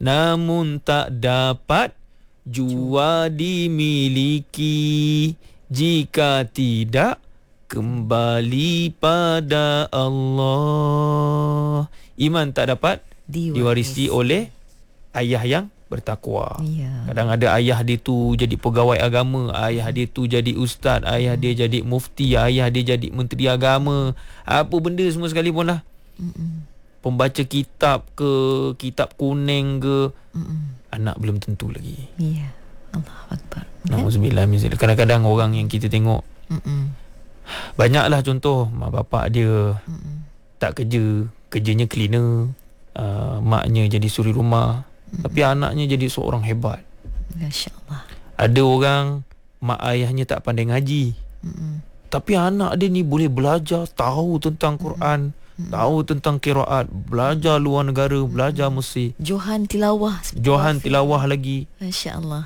namun tak dapat jua dimiliki jika tidak kembali pada Allah. Iman tak dapat diwarisi oleh ayah yang bertakwa. Kadang ada ayah dia tu jadi pegawai agama, ayah dia tu jadi ustaz, ayah dia jadi mufti, ayah dia jadi menteri agama, apa benda semua sekalipun lah. Pembaca kitab ke, kitab kuning ke, anak belum tentu lagi. Ya. Allahu Akbar. Nauzubillah min zalik. Kadang-kadang orang yang kita tengok, banyaklah contoh mak bapak dia tak kerja, kerjanya cleaner, maknya jadi suri rumah, tapi anaknya jadi seorang hebat. Masya-Allah. Ada orang mak ayahnya tak pandai ngaji, tapi anak dia ni boleh belajar, tahu tentang Quran, tahu tentang qiraat, belajar luar negara, belajar Mesir, Johan tilawah lagi. Masya-Allah.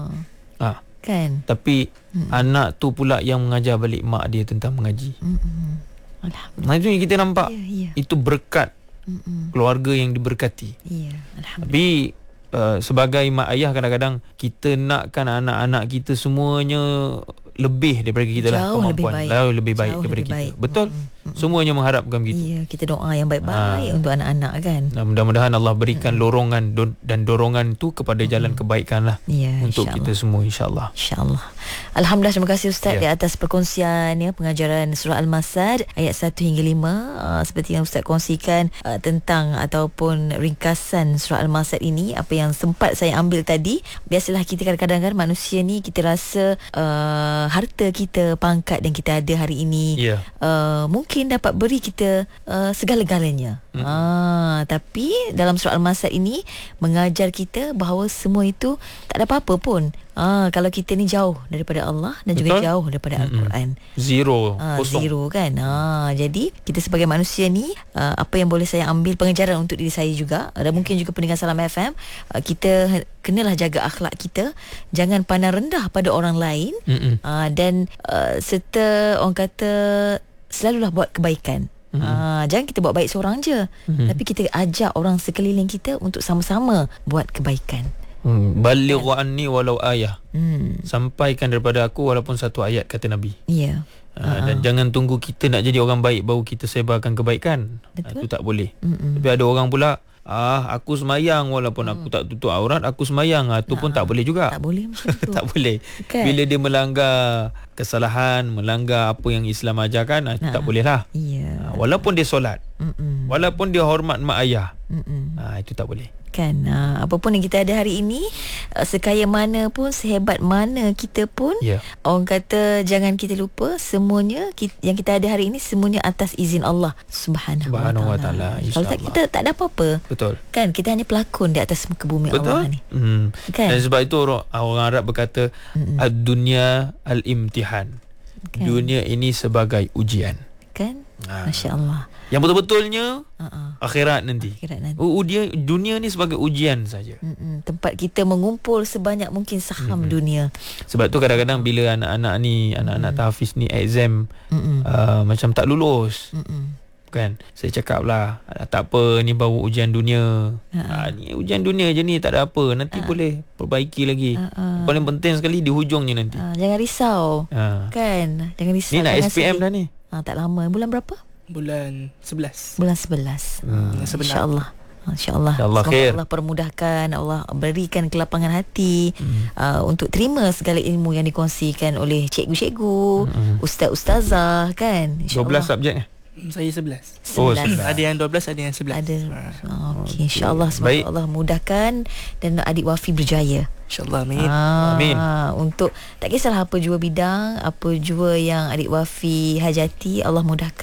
Kan. Tapi anak tu pula yang mengajar balik mak dia tentang mengaji. Alhamdulillah. Nah, itu yang kita nampak. Ya. Itu berkat keluarga yang diberkati. Ya, alhamdulillah. Tapi sebagai mak ayah, kadang-kadang kita nakkan anak-anak kita semuanya lebih daripada kita lah, kemampuan lebih baik daripada kita. Betul. Semuanya mengharapkan begitu. Ya, kita doa yang baik-baik untuk anak-anak kan. Nah, mudah-mudahan Allah berikan lorongan dan dorongan tu kepada jalan kebaikan lah, untuk kita semua, insya-Allah. InsyaAllah. Alhamdulillah, terima kasih Ustaz di atas perkongsian pengajaran surah Al-Masad ayat 1 hingga 5. Seperti yang Ustaz kongsikan tentang ataupun ringkasan surah Al-Masad ini, apa yang sempat saya ambil tadi. Biasalah kita kadang-kadang kan, manusia ni kita rasa harta kita, pangkat yang kita ada hari ini mungkin dapat beri kita segala-galanya. Tapi dalam surah Al-Masad ini mengajar kita bahawa semua itu tak ada apa-apa pun kalau kita ni jauh daripada Allah dan juga jauh daripada Al-Quran. Zero, kosong. Zero kan. Jadi kita sebagai manusia ni, apa yang boleh saya ambil pengajaran untuk diri saya juga, dan mungkin juga pendengar Salam FM, kita kenalah jaga akhlak kita, jangan pandang rendah pada orang lain, dan serta orang kata selalulah buat kebaikan. Jangan kita buat baik seorang je, tapi kita ajak orang sekeliling kita untuk sama-sama buat kebaikan. Baligh anni walau ayah. Sampaikan daripada aku walaupun satu ayat, kata Nabi. Ya. Dan jangan tunggu kita nak jadi orang baik baru kita sebarkan kebaikan. Itu tak boleh. Tapi ada orang pula, aku semayang walaupun aku tak tutup aurat, aku semayang. Itu pun tak boleh juga. Tak boleh macam tu. Tak boleh. Okay. Bila dia melanggar kesalahan, melanggar apa yang Islam ajarkan, itu tak boleh lah. Walaupun dia solat, walaupun dia hormat mak ayah, itu tak boleh. Kan, apapun yang kita ada hari ini, sekaya mana pun, sehebat mana kita pun, orang kata jangan kita lupa, semuanya yang kita ada hari ini semuanya atas izin Allah Subhanahu wa ta'ala. Kalau kita tak ada apa-apa. Betul. Kan, kita hanya pelakon di atas muka bumi. Betul. Allah ni. Kan? Dan sebab itu orang Arab berkata, ad-dunya al-imtihan. Kan? Dunia ini sebagai ujian. Kan? Masya Allah. Yang betul-betulnya akhirat nanti. Dunia ni sebagai ujian saja. Tempat kita mengumpul sebanyak mungkin saham dunia. Sebab tu kadang-kadang bila anak-anak tahfiz ni exam macam tak lulus, kan, saya cakap lah, tak apa, ni baru ujian dunia. Ni ujian dunia je ni, tak ada apa, nanti boleh perbaiki lagi. Paling penting sekali di hujungnya nanti. Jangan risau. Kan, jangan risau. Ni nak SPM dah ni. Tak lama. Bulan berapa? Bulan 11. Bulan 11. InsyaAllah. InsyaAllah. Semoga Allah permudahkan, Allah berikan kelapangan hati untuk terima segala ilmu yang dikongsikan oleh cikgu-cikgu, ustaz-ustazah, kan. 12 subjek. Saya 11. 11. Ada yang 12, ada yang 11. Ada. Okey, insya-Allah, semoga Allah mudahkan dan adik Wafi berjaya. InsyaAllah, amin. Amin. Untuk tak kisahlah apa jua bidang, apa jua yang adik Wafi hajati, Allah mudahkan.